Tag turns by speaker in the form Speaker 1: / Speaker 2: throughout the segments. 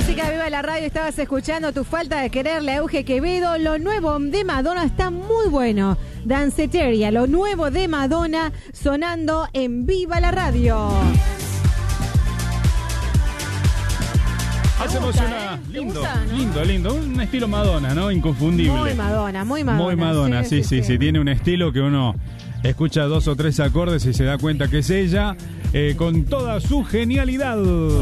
Speaker 1: música, viva la radio. Estabas escuchando Tu falta de quererle a Euge Quevedo. Lo nuevo de Madonna está muy bueno. Danceteria, lo nuevo de Madonna sonando en Viva la Radio.
Speaker 2: Hacemos una lindo, un estilo Madonna, ¿no? Inconfundible.
Speaker 1: Muy Madonna.
Speaker 2: Muy Madonna, sí. Tiene un estilo que uno escucha 2 o 3 acordes y se da cuenta que es ella, con toda su genialidad.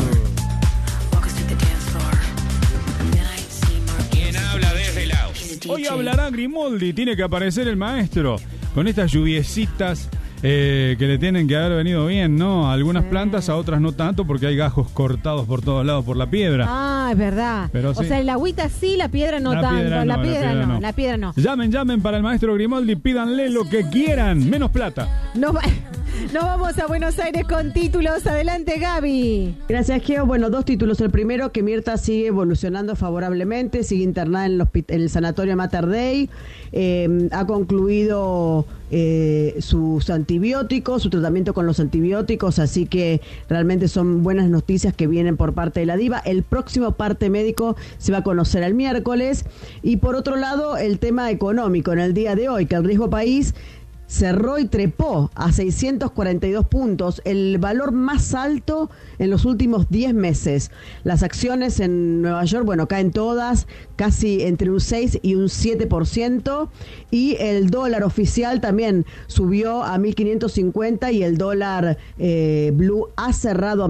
Speaker 3: ¿Quién habla desde Laos?
Speaker 2: Hoy hablará Grimoldi, tiene que aparecer el maestro con estas lluviecitas que le tienen que haber venido bien, ¿no? A algunas plantas, a otras no tanto, porque hay gajos cortados por todos lados por la piedra.
Speaker 1: Ah, es verdad.
Speaker 2: Pero sí.
Speaker 1: O sea, el agüita sí, la piedra no tanto. La piedra no.
Speaker 2: Llamen para el maestro Grimoldi, pídanle lo que quieran, menos plata.
Speaker 1: Nos vamos a Buenos Aires con títulos. Adelante, Gaby.
Speaker 4: Gracias, Geo. Bueno, 2 títulos. El primero, que Mirta sigue evolucionando favorablemente, sigue internada en el sanatorio Mater Dei, ha concluido sus antibióticos, su tratamiento con los antibióticos, así que realmente son buenas noticias que vienen por parte de la diva. El próximo parte médico se va a conocer el miércoles. Y por otro lado, el tema económico en el día de hoy, que el riesgo país cerró y trepó a 642 puntos, el valor más alto en los últimos 10 meses. Las acciones en Nueva York, caen todas, casi entre un 6 y un 7%, y el dólar oficial también subió a 1.550 y el dólar blue ha cerrado a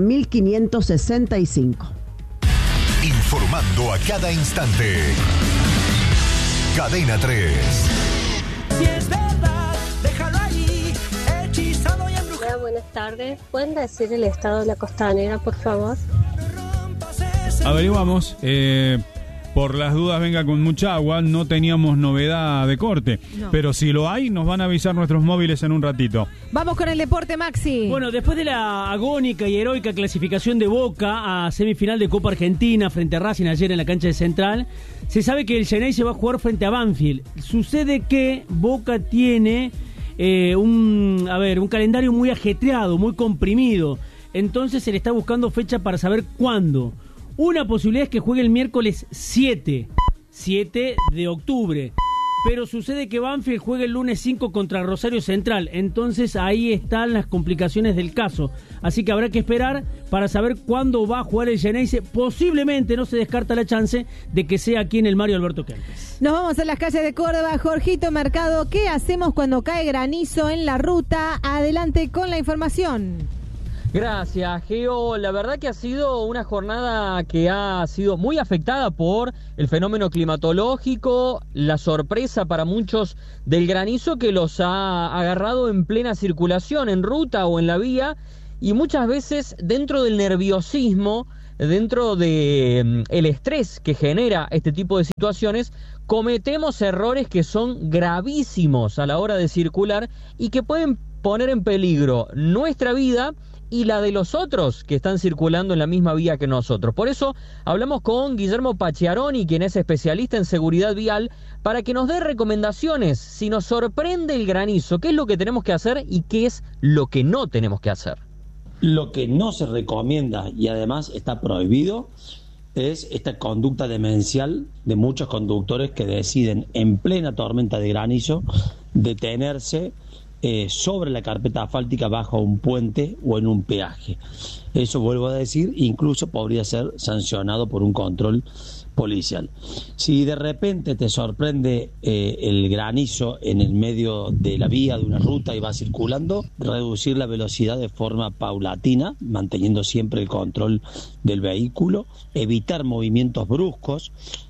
Speaker 4: 1.565.
Speaker 5: Informando a cada instante. Cadena 3.
Speaker 6: Si es verdad, déjalo ahí, hechizado y embrujado.
Speaker 7: Hola, buenas tardes. ¿Pueden decir el estado de la costanera, por favor?
Speaker 2: Averiguamos. Por las dudas, venga con mucha agua. No teníamos novedad de corte. No. Pero si lo hay, nos van a avisar nuestros móviles en un ratito.
Speaker 1: Vamos con el deporte, Maxi.
Speaker 8: Bueno, después de la agónica y heroica clasificación de Boca a semifinal de Copa Argentina frente a Racing ayer en la cancha de Central, se sabe que el Xeneize se va a jugar frente a Banfield. Sucede que Boca tiene un calendario muy ajetreado, muy comprimido. Entonces se le está buscando fecha para saber cuándo. Una posibilidad es que juegue el miércoles 7 de octubre. Pero sucede que Banfield juega el lunes 5 contra Rosario Central. Entonces ahí están las complicaciones del caso. Así que habrá que esperar para saber cuándo va a jugar el Xeneize. Posiblemente no se descarta la chance de que sea aquí en el Mario Alberto Kempes.
Speaker 1: Nos vamos a las calles de Córdoba. Jorgito Mercado, ¿qué hacemos cuando cae granizo en la ruta? Adelante con la información.
Speaker 9: Gracias, Geo. La verdad que ha sido una jornada que ha sido muy afectada por el fenómeno climatológico, la sorpresa para muchos del granizo que los ha agarrado en plena circulación, en ruta o en la vía, y muchas veces dentro del nerviosismo, dentro de el estrés que genera este tipo de situaciones, cometemos errores que son gravísimos a la hora de circular y que pueden poner en peligro nuestra vida y la de los otros que están circulando en la misma vía que nosotros. Por eso hablamos con Guillermo Pachiaroni, quien es especialista en seguridad vial, para que nos dé recomendaciones. Si nos sorprende el granizo, ¿qué es lo que tenemos que hacer y qué es lo que no tenemos que hacer?
Speaker 10: Lo que no se recomienda y además está prohibido es esta conducta demencial de muchos conductores que deciden en plena tormenta de granizo detenerse sobre la carpeta asfáltica bajo un puente o en un peaje. Eso, vuelvo a decir, incluso podría ser sancionado por un control policial. Si de repente te sorprende el granizo en el medio de la vía de una ruta y va circulando, reducir la velocidad de forma paulatina, manteniendo siempre el control del vehículo, evitar movimientos bruscos,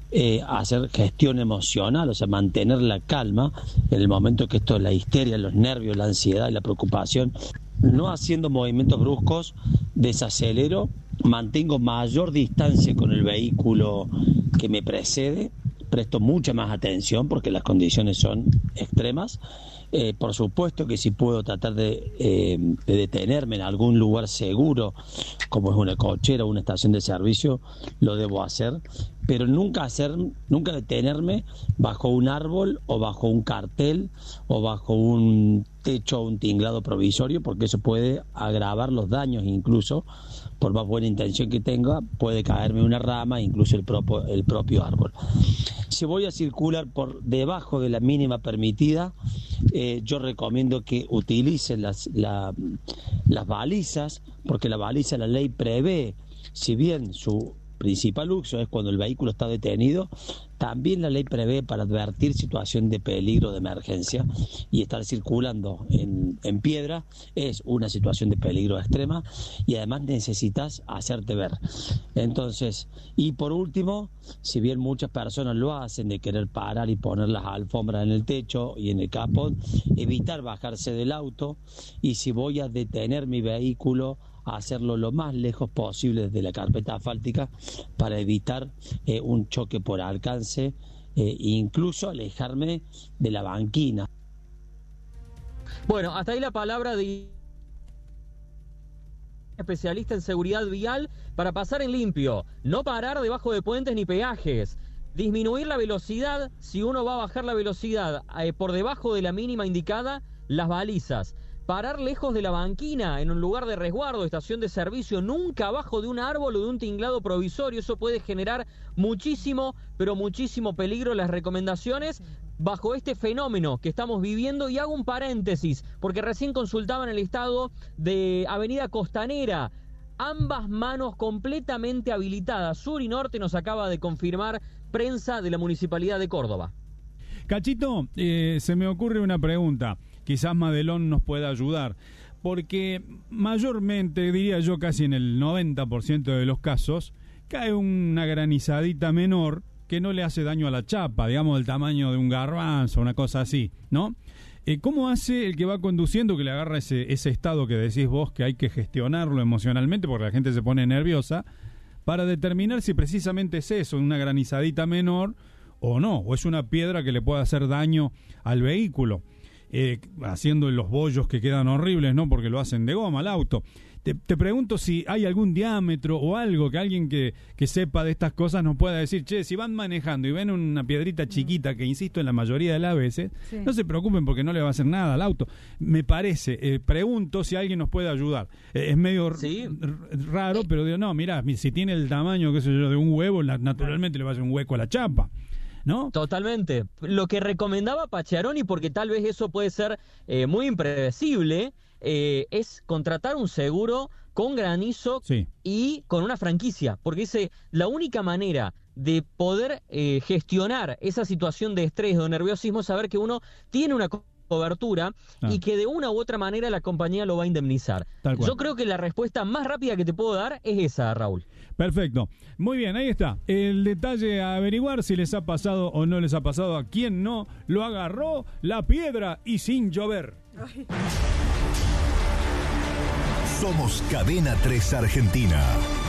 Speaker 10: hacer gestión emocional, o sea, mantener la calma en el momento que esto, la histeria, los nervios, la ansiedad y la preocupación, no haciendo movimientos bruscos, desacelero, mantengo mayor distancia con el vehículo que me precede, presto mucha más atención porque las condiciones son extremas. Por supuesto que si puedo tratar de detenerme en algún lugar seguro, como es una cochera o una estación de servicio, lo debo hacer, pero nunca detenerme bajo un árbol o bajo un cartel o bajo un techo o un tinglado provisorio, porque eso puede agravar los daños, incluso por más buena intención que tenga, puede caerme una rama, incluso el propio árbol. Si voy a circular por debajo de la mínima permitida, yo recomiendo que utilicen las balizas, porque la baliza, la ley prevé, si bien su principal uso es cuando el vehículo está detenido, también la ley prevé para advertir situación de peligro de emergencia, y estar circulando en piedra es una situación de peligro extrema, y además necesitas hacerte ver. Entonces, y por último, si bien muchas personas lo hacen de querer parar y poner las alfombras en el techo y en el capot, evitar bajarse del auto, y si voy a detener mi vehículo, hacerlo lo más lejos posible de la carpeta asfáltica para evitar un choque por alcance, e incluso alejarme de la banquina.
Speaker 9: Bueno, hasta ahí la palabra de especialista en seguridad vial para pasar en limpio, no parar debajo de puentes ni peajes, disminuir la velocidad si uno va a bajar la velocidad por debajo de la mínima indicada, las balizas. Parar lejos de la banquina, en un lugar de resguardo, estación de servicio, nunca abajo de un árbol o de un tinglado provisorio. Eso puede generar muchísimo, pero muchísimo peligro. Las recomendaciones bajo este fenómeno que estamos viviendo, y hago un paréntesis, porque recién consultaban el estado de Avenida Costanera. Ambas manos completamente habilitadas, sur y norte, nos acaba de confirmar prensa de la Municipalidad de Córdoba.
Speaker 2: Cachito, se me ocurre una pregunta. Quizás Madelón nos pueda ayudar, porque mayormente, diría yo casi en el 90% de los casos, cae una granizadita menor que no le hace daño a la chapa, digamos del tamaño de un garbanzo, una cosa así, ¿no? ¿Cómo hace el que va conduciendo, que le agarra ese estado que decís vos que hay que gestionarlo emocionalmente porque la gente se pone nerviosa, para determinar si precisamente es eso, una granizadita menor o no, o es una piedra que le puede hacer daño al vehículo? Haciendo los bollos que quedan horribles, ¿no? Porque lo hacen de goma al auto. Te pregunto si hay algún diámetro o algo que alguien que sepa de estas cosas nos pueda decir. Che, si van manejando y ven una piedrita chiquita, que insisto en la mayoría de las veces, sí, no se preocupen porque no le va a hacer nada al auto. Me parece, pregunto si alguien nos puede ayudar. Es medio raro, pero digo, no, mirá, si tiene el tamaño, qué sé yo, de un huevo, naturalmente le va a hacer un hueco a la chapa, ¿no? Totalmente.
Speaker 9: Lo que recomendaba Pacciaroni, porque tal vez eso puede ser muy impredecible, es contratar un seguro con granizo, sí, y con una franquicia, porque dice, la única manera de poder gestionar esa situación de estrés o nerviosismo es saber que uno tiene una cobertura y que de una u otra manera la compañía lo va a indemnizar. Yo creo que la respuesta más rápida que te puedo dar es esa, Raúl.
Speaker 2: Perfecto. Muy bien, ahí está. El detalle a averiguar si les ha pasado o no les ha pasado. A quien no lo agarró la piedra y sin llover. Ay.
Speaker 5: Somos Cadena 3 Argentina.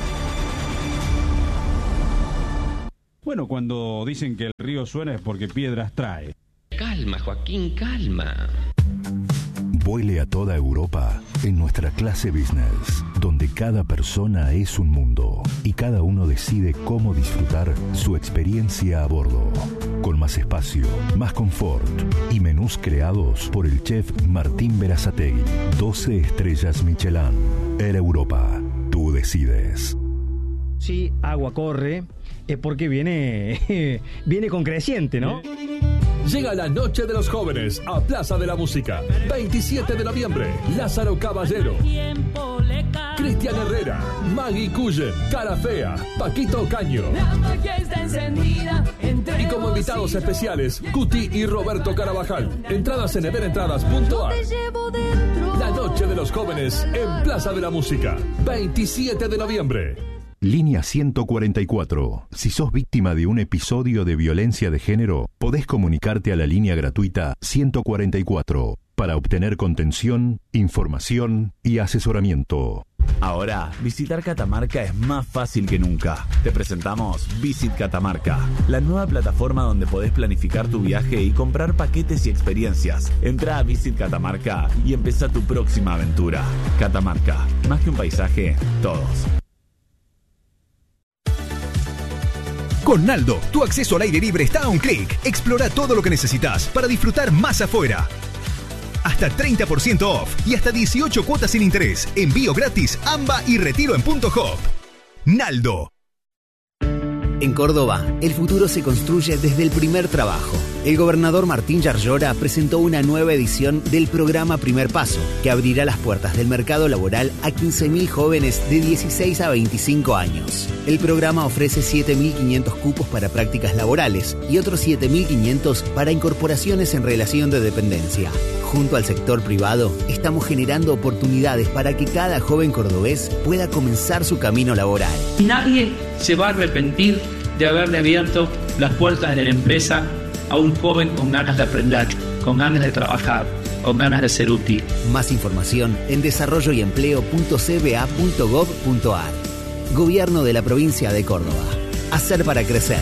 Speaker 2: Bueno, cuando dicen que el río suena es porque piedras trae.
Speaker 3: Calma, Joaquín, calma.
Speaker 5: Vuele a toda Europa en nuestra clase business, donde cada persona es un mundo y cada uno decide cómo disfrutar su experiencia a bordo. Con más espacio, más confort y menús creados por el chef Martín Berazategui. 12 estrellas Michelin. Air Europa. Tú decides.
Speaker 11: Si agua corre, es porque viene con creciente, ¿no?
Speaker 12: Llega la Noche de los Jóvenes a Plaza de la Música. 27 de noviembre, Lázaro Caballero, Cristian Herrera, Maggie Cullen, Cara Fea, Paquito Caño. Y como invitados especiales, Cuti y Roberto Carabajal. Entradas en everentradas.ar. La Noche de los Jóvenes en Plaza de la Música. 27 de noviembre.
Speaker 5: Línea 144. Si sos víctima de un episodio de violencia de género, podés comunicarte a la línea gratuita 144 para obtener contención, información y asesoramiento.
Speaker 13: Ahora, visitar Catamarca es más fácil que nunca. Te presentamos Visit Catamarca, la nueva plataforma donde podés planificar tu viaje y comprar paquetes y experiencias. Entrá a Visit Catamarca y empezá tu próxima aventura. Catamarca, más que un paisaje, todos.
Speaker 14: Con Naldo, tu acceso al aire libre está a un clic. Explora todo lo que necesitas para disfrutar más afuera. Hasta hasta 30% off y hasta 18 cuotas sin interés. Envío gratis, AMBA y retiro en Punto Hop. Naldo.
Speaker 15: En Córdoba, el futuro se construye desde el primer trabajo. El gobernador Martín Yarlora presentó una nueva edición del programa Primer Paso, que abrirá las puertas del mercado laboral a 15.000 jóvenes de 16 a 25 años. El programa ofrece 7.500 cupos para prácticas laborales y otros 7.500 para incorporaciones en relación de dependencia. Junto al sector privado, estamos generando oportunidades para que cada joven cordobés pueda comenzar su camino laboral.
Speaker 16: Nadie se va a arrepentir de haberle abierto las puertas de la empresa a un joven con ganas de aprender, con ganas de trabajar, con ganas de ser útil.
Speaker 15: Más información en desarrolloyempleo.cba.gov.ar. Gobierno de la provincia de Córdoba. Hacer para crecer.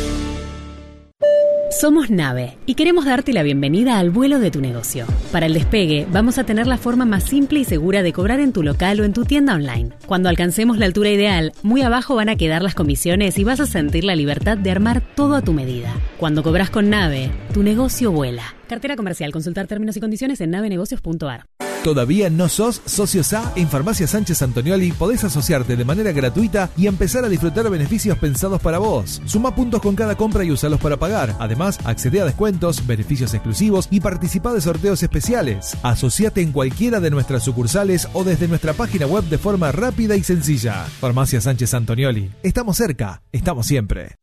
Speaker 17: Somos Nave y queremos darte la bienvenida al vuelo de tu negocio. Para el despegue, vamos a tener la forma más simple y segura de cobrar en tu local o en tu tienda online. Cuando alcancemos la altura ideal, muy abajo van a quedar las comisiones y vas a sentir la libertad de armar todo a tu medida. Cuando cobras con Nave, tu negocio vuela. Cartera comercial. Consultar términos y condiciones en navenegocios.ar.
Speaker 18: ¿Todavía no sos socio SA? En Farmacia Sánchez Antonioli podés asociarte de manera gratuita y empezar a disfrutar beneficios pensados para vos. Suma puntos con cada compra y usalos para pagar. Además, accede a descuentos, beneficios exclusivos y participa de sorteos especiales. Asociate en cualquiera de nuestras sucursales o desde nuestra página web de forma rápida y sencilla. Farmacia Sánchez Antonioli. Estamos cerca, estamos siempre.